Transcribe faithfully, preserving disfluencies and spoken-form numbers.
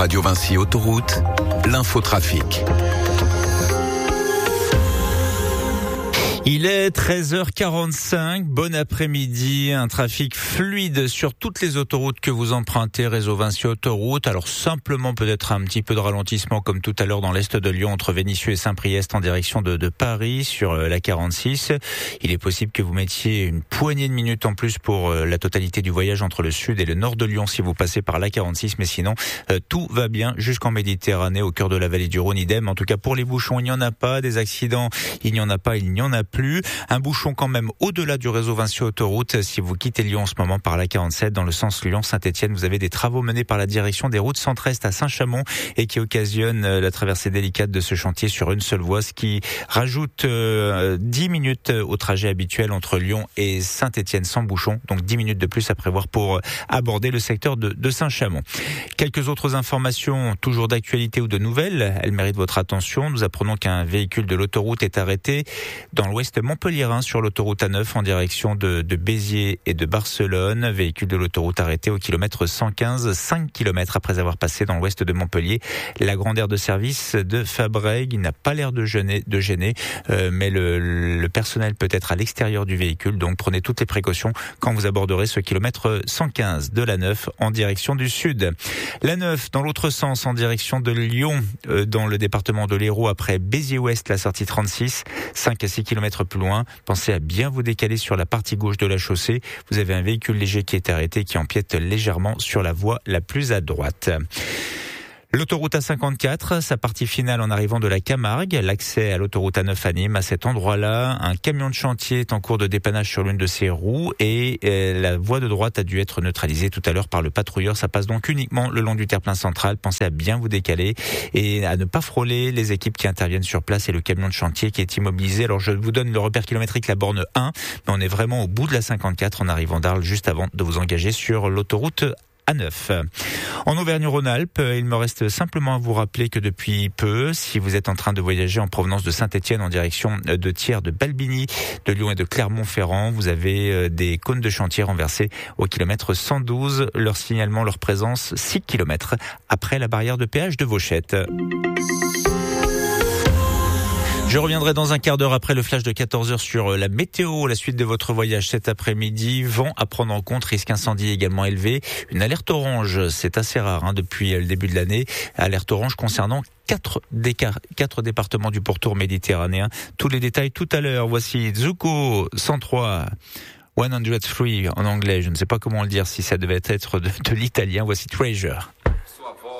Radio Vinci Autoroute, l'infotrafic. Il est treize heures quarante-cinq, bon après-midi, un trafic fluide sur toutes les autoroutes que vous empruntez, réseau Vinci Autoroute. Alors simplement peut-être un petit peu de ralentissement comme tout à l'heure dans l'est de Lyon entre Vénissieux et Saint-Priest en direction de, de Paris sur la quarante-six. Il est possible que vous mettiez une poignée de minutes en plus pour la totalité du voyage entre le sud et le nord de Lyon si vous passez par la quarante-six, mais sinon euh, tout va bien jusqu'en Méditerranée, au cœur de la vallée du Rhône, idem. En tout cas pour les bouchons, il n'y en a pas, des accidents, il n'y en a pas, il n'y en a plus. Un bouchon quand même au-delà du réseau Vinci Autoroute. Si vous quittez Lyon en ce moment par la quarante-sept dans le sens Lyon-Saint-Etienne, vous avez des travaux menés par la direction des routes centre-est à Saint-Chamond et qui occasionnent la traversée délicate de ce chantier sur une seule voie, ce qui rajoute euh, dix minutes au trajet habituel entre Lyon et Saint-Etienne sans bouchon. Donc dix minutes de plus à prévoir pour aborder le secteur de, de Saint-Chamond. Quelques autres informations toujours d'actualité ou de nouvelles, elles méritent votre attention. Nous apprenons qu'un véhicule de l'autoroute est arrêté dans l'ouest montpelliérain sur l'autoroute A neuf en direction de, de Béziers et de Barcelone. Véhicule de l'autoroute arrêté au kilomètre cent quinze, cinq kilomètres après avoir passé dans l'ouest de Montpellier la grande aire de service de Fabrègues. Il n'a pas l'air de gêner, de gêner euh, mais le, le personnel peut être à l'extérieur du véhicule, donc prenez toutes les précautions quand vous aborderez ce kilomètre cent quinze de l'A neuf en direction du sud. L'A neuf dans l'autre sens en direction de Lyon, euh, dans le département de l'Hérault après Béziers-Ouest, la sortie trente-six, cinq à six kilomètres plus loin. Pensez à bien vous décaler sur la partie gauche de la chaussée. Vous avez un véhicule léger qui est arrêté, qui empiète légèrement sur la voie la plus à droite. L'autoroute A cinquante-quatre, sa partie finale en arrivant de la Camargue, l'accès à l'autoroute A neuf à Nîmes. À cet endroit-là, un camion de chantier est en cours de dépannage sur l'une de ses roues et la voie de droite a dû être neutralisée tout à l'heure par le patrouilleur. Ça passe donc uniquement le long du terre-plein central. Pensez à bien vous décaler et à ne pas frôler les équipes qui interviennent sur place et le camion de chantier qui est immobilisé. Alors je vous donne le repère kilométrique, la borne un, mais on est vraiment au bout de la cinquante-quatre en arrivant d'Arles juste avant de vous engager sur l'autoroute A neuf. En Auvergne-Rhône-Alpes, il me reste simplement à vous rappeler que depuis peu, si vous êtes en train de voyager en provenance de Saint-Etienne en direction de Thiers, de Balbigny, de Lyon et de Clermont-Ferrand, vous avez des cônes de chantier renversés au kilomètre cent douze. Leur signalement, leur présence, six kilomètres après la barrière de péage de Vauchette. Je reviendrai dans un quart d'heure après le flash de quatorze heures sur la météo, la suite de votre voyage cet après-midi. Vent à prendre en compte, risque incendie également élevé. Une alerte orange, c'est assez rare hein, depuis le début de l'année. Alerte orange concernant quatre, décar- quatre départements du pourtour méditerranéen. Tous les détails tout à l'heure. Voici Zuko cent trois. cent trois en anglais, je ne sais pas comment le dire si ça devait être de, de l'italien. Voici Treasure.